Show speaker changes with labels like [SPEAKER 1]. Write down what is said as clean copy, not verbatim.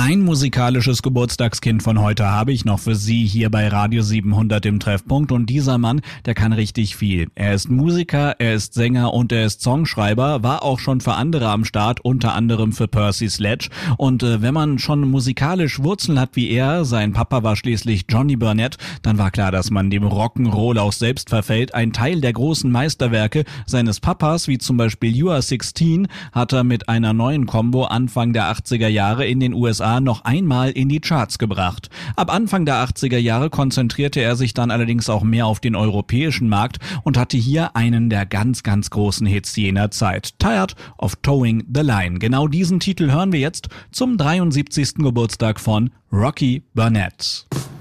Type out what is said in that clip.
[SPEAKER 1] Ein musikalisches Geburtstagskind von heute habe ich noch für Sie hier bei Radio 700 im Treffpunkt, und dieser Mann, der kann richtig viel. Er ist Musiker, er ist Sänger und er ist Songschreiber, war auch schon für andere am Start, unter anderem für Percy Sledge. Und wenn man schon musikalisch Wurzeln hat wie er, sein Papa war schließlich Johnny Burnett, dann war klar, dass man dem Rock'n'Roll auch selbst verfällt. Ein Teil der großen Meisterwerke seines Papas, wie zum Beispiel You Are 16, hat er mit einer neuen Combo Anfang der 80er Jahre in den USA noch einmal in die Charts gebracht. Ab Anfang der 80er Jahre konzentrierte er sich dann allerdings auch mehr auf den europäischen Markt und hatte hier einen der ganz, ganz großen Hits jener Zeit. Tired of Towing the Line. Genau diesen Titel hören wir jetzt zum 73. Geburtstag von Rocky Burnett.